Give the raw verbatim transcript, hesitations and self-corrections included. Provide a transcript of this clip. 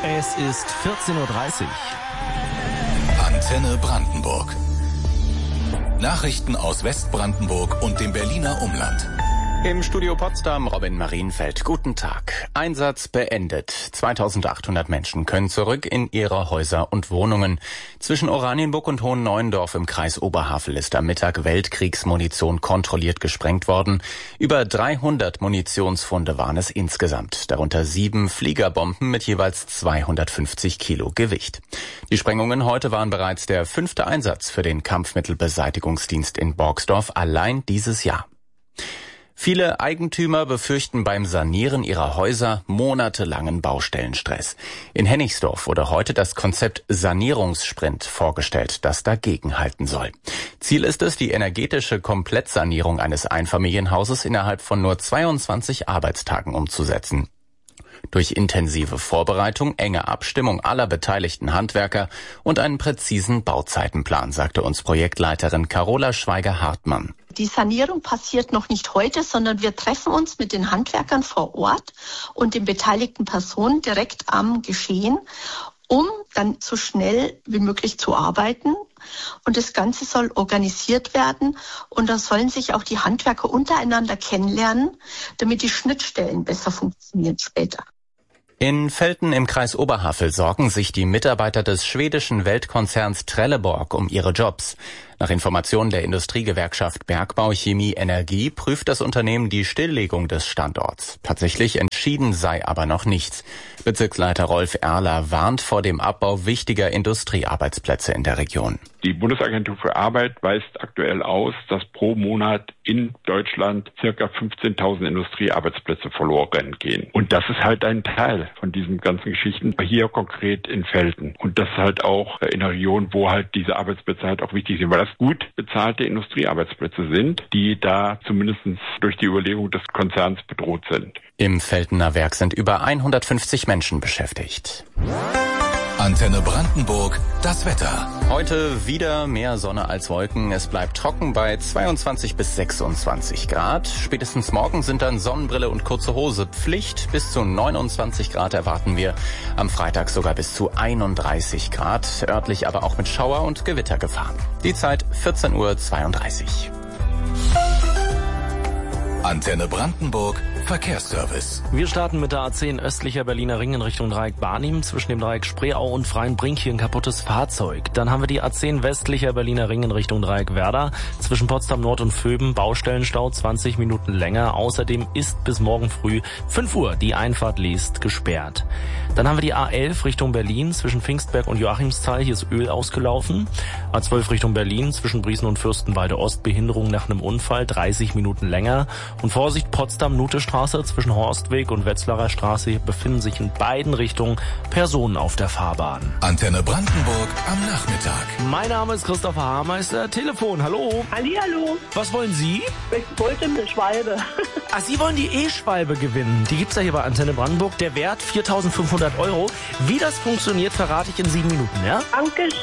Es ist vierzehn Uhr dreißig. Antenne Brandenburg. Nachrichten aus Westbrandenburg und dem Berliner Umland. Im Studio Potsdam Robin Marienfeld. Guten Tag. Einsatz beendet. zweitausendachthundert Menschen können zurück in ihre Häuser und Wohnungen. Zwischen Oranienburg und Hohenneuendorf im Kreis Oberhavel ist am Mittag Weltkriegsmunition kontrolliert gesprengt worden. Über dreihundert Munitionsfunde waren es insgesamt, darunter sieben Fliegerbomben mit jeweils zweihundertfünfzig Kilo Gewicht. Die Sprengungen heute waren bereits der fünfte Einsatz für den Kampfmittelbeseitigungsdienst in Borgsdorf allein dieses Jahr. Viele Eigentümer befürchten beim Sanieren ihrer Häuser monatelangen Baustellenstress. In Hennigsdorf wurde heute das Konzept Sanierungssprint vorgestellt, das dagegenhalten soll. Ziel ist es, die energetische Komplettsanierung eines Einfamilienhauses innerhalb von nur zweiundzwanzig Arbeitstagen umzusetzen. Durch intensive Vorbereitung, enge Abstimmung aller beteiligten Handwerker und einen präzisen Bauzeitenplan, sagte uns Projektleiterin Carola Schweiger-Hartmann. Die Sanierung passiert noch nicht heute, sondern wir treffen uns mit den Handwerkern vor Ort und den beteiligten Personen direkt am Geschehen, um dann so schnell wie möglich zu arbeiten. Und das Ganze soll organisiert werden und da sollen sich auch die Handwerker untereinander kennenlernen, damit die Schnittstellen besser funktionieren später. In Velten im Kreis Oberhavel sorgen sich die Mitarbeiter des schwedischen Weltkonzerns Trelleborg um ihre Jobs. Nach Informationen der Industriegewerkschaft Bergbau, Chemie, Energie prüft das Unternehmen die Stilllegung des Standorts. Tatsächlich entschieden sei aber noch nichts. Bezirksleiter Rolf Erler warnt vor dem Abbau wichtiger Industriearbeitsplätze in der Region. Die Bundesagentur für Arbeit weist aktuell aus, dass pro Monat in Deutschland circa fünfzehntausend Industriearbeitsplätze verloren gehen. Und das ist halt ein Teil von diesen ganzen Geschichten, hier konkret in Velten. Und das halt auch in einer Region, wo halt diese Arbeitsplätze halt auch wichtig sind, weil das gut bezahlte Industriearbeitsplätze sind, die da zumindest durch die Überlegung des Konzerns bedroht sind. Im Veltener Werk sind über hundertfünfzig Menschen beschäftigt. Antenne Brandenburg, das Wetter. Heute wieder mehr Sonne als Wolken. Es bleibt trocken bei zweiundzwanzig bis sechsundzwanzig Grad. Spätestens morgen sind dann Sonnenbrille und kurze Hose Pflicht. Bis zu neunundzwanzig Grad erwarten wir. Am Freitag sogar bis zu einunddreißig Grad. Örtlich aber auch mit Schauer- und Gewittergefahr. Die Zeit vierzehn Uhr zweiunddreißig. Antenne Brandenburg, Verkehrsservice. Wir starten mit der A zehn östlicher Berliner Ring in Richtung Dreieck Barnim. Zwischen dem Dreieck Spreeau und Freienbrink hier ein kaputtes Fahrzeug. Dann haben wir die A zehn westlicher Berliner Ring in Richtung Dreieck Werder. Zwischen Potsdam Nord und Vöben Baustellenstau zwanzig Minuten länger. Außerdem ist bis morgen früh fünf Uhr die Einfahrt Leest gesperrt. Dann haben wir die A elf Richtung Berlin. Zwischen Pfingstberg und Joachimsthal. Hier ist Öl ausgelaufen. A zwölf Richtung Berlin. Zwischen Briesen und Fürstenwalde Ost. Behinderung nach einem Unfall. dreißig Minuten länger. Und Vorsicht, Potsdam-Nute-Straße zwischen Horstweg und Wetzlarer Straße befinden sich in beiden Richtungen Personen auf der Fahrbahn. Antenne Brandenburg am Nachmittag. Mein Name ist Christopher Haarmeister. Telefon, hallo. Hallihallo. Was wollen Sie? Ich wollte eine Schwalbe. Ach, Sie wollen die E-Schwalbe gewinnen. Die gibt's ja hier bei Antenne Brandenburg. Der Wert viertausendfünfhundert Euro. Wie das funktioniert, verrate ich in sieben Minuten, ja? Dankeschön.